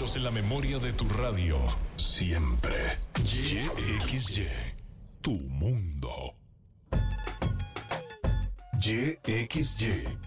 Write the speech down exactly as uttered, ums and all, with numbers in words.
Guardados en la memoria de tu radio. Siempre. Y X Y. Tu mundo. Y X Y.